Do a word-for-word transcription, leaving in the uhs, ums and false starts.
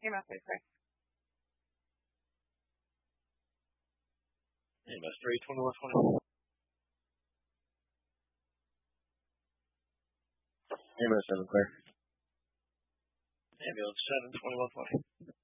E M S eight three. E M S three, twenty-one twenty. Ambulance seven clear. Ambulance seven, twenty-one twenty.